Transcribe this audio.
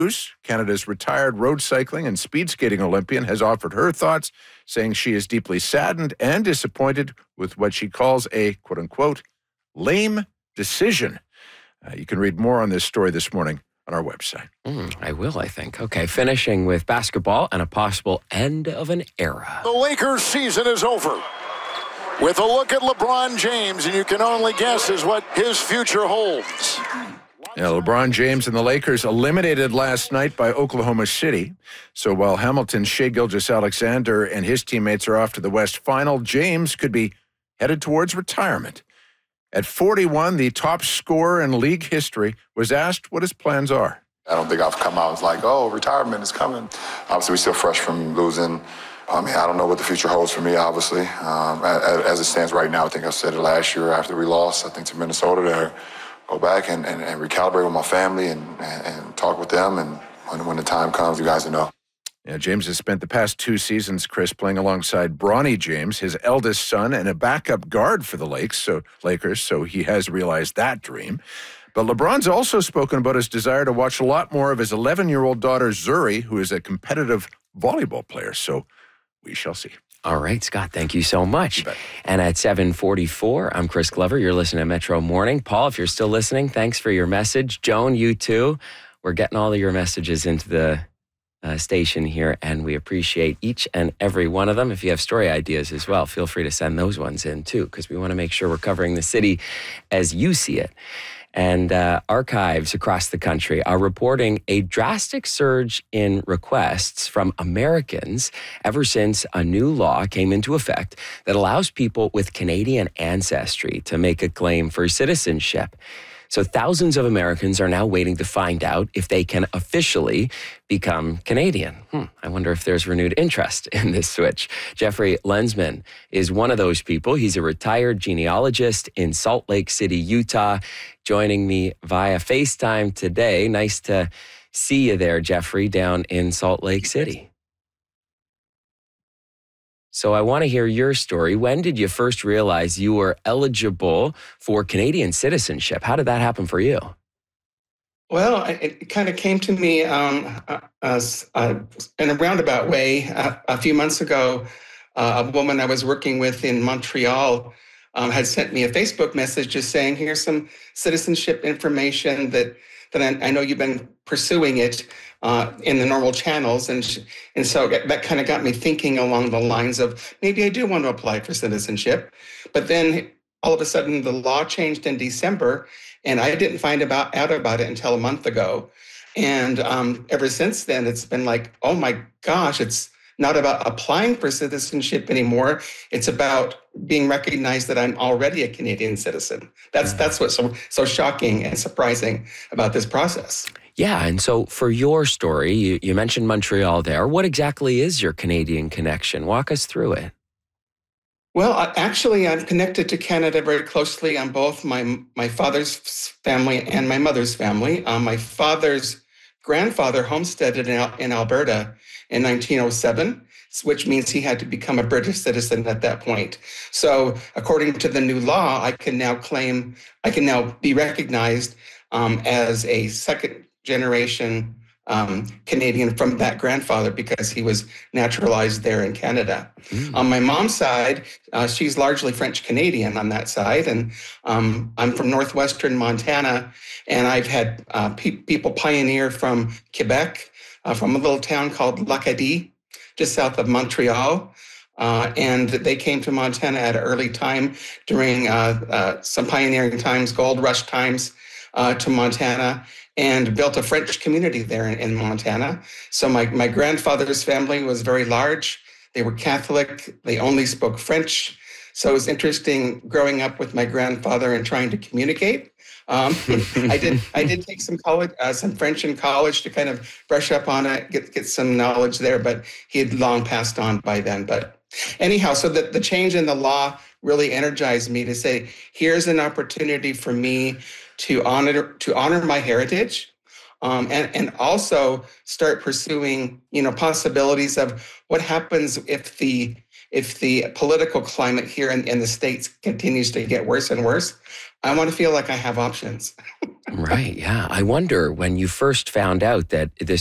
Canada's retired road cycling and speed skating Olympian, has offered her thoughts, saying she is deeply saddened and disappointed with what she calls a, quote-unquote, lame decision. You can read more on this story this morning on our website. I will, I think. Okay, finishing with basketball and a possible end of an era. The Lakers' season is over. With a look at LeBron James, and you can only guess is what his future holds. Yeah, LeBron James and the Lakers eliminated last night by Oklahoma City. So while Hamilton's Shai Gilgeous-Alexander and his teammates are off to the West Final, James could be headed towards retirement. At 41, the top scorer in league history was asked what his plans are. I don't think I've come out and like, oh, retirement is coming. Obviously, we're still fresh from losing. I don't know what the future holds for me, obviously. As it stands right now, I think I said it last year after we lost, I think, to Minnesota, to go back and recalibrate with my family and talk with them. And when the time comes, you guys will know. Yeah, James has spent the past 2 seasons, Chris, playing alongside Bronny James, his eldest son, and a backup guard for the Lakers, so he has realized that dream. But LeBron's also spoken about his desire to watch a lot more of his 11-year-old daughter, Zuri, who is a competitive volleyball player. So we shall see. All right, Scott, thank you so much. And at 7:44, I'm Chris Glover. You're listening to Metro Morning. Paul, if you're still listening, thanks for your message. Joan, you too. We're getting all of your messages into the station here, and we appreciate each and every one of them. If you have story ideas as well, feel free to send those ones in too, because we want to make sure we're covering the city as you see it. And archives across the country are reporting a drastic surge in requests from Americans ever since a new law came into effect that allows people with Canadian ancestry to make a claim for citizenship. So thousands of Americans are now waiting to find out if they can officially become Canadian. I wonder if there's renewed interest in this switch. Jeffrey Lensman is one of those people. He's a retired genealogist in Salt Lake City, Utah, joining me via FaceTime today. Nice to see you there, Jeffrey, down in Salt Lake City. So I want to hear your story. When did you first realize you were eligible for Canadian citizenship? How did that happen for you? Well, it kind of came to me as in a roundabout way. A few months ago, a woman I was working with in Montreal had sent me a Facebook message just saying, here's some citizenship information that I know you've been pursuing it in the normal channels. And so that kind of got me thinking along the lines of maybe I do want to apply for citizenship. But then all of a sudden the law changed in December and I didn't find out about it until a month ago. And ever since then, it's been like, oh my gosh, it's not about applying for citizenship anymore. It's about being recognized that I'm already a Canadian citizen. That's what's so shocking and surprising about this process. Yeah, and so for your story, you mentioned Montreal there. What exactly is your Canadian connection? Walk us through it. Well, actually, I'm connected to Canada very closely on both my father's family and my mother's family. My father's grandfather homesteaded in Alberta in 1907, which means he had to become a British citizen at that point. So according to the new law, I can now be recognized as a second generation Canadian from that grandfather because he was naturalized there in Canada. On my mom's side, she's largely French Canadian on that side. And I'm from northwestern Montana, and I've had people pioneer from Quebec, from a little town called L'Acadie, just south of Montreal. And they came to Montana at an early time during some pioneering times, gold rush times to Montana, and built a French community there in Montana. So my grandfather's family was very large. They were Catholic. They only spoke French. So it was interesting growing up with my grandfather and trying to communicate. I did take some French in college to kind of brush up on it, get some knowledge there, but he had long passed on by then. But anyhow, so the change in the law really energized me to say, here's an opportunity for me to honor my heritage, and also start pursuing, possibilities of what happens if the political climate here in the States continues to get worse and worse. I want to feel like I have options. Right. Yeah. I wonder when you first found out that this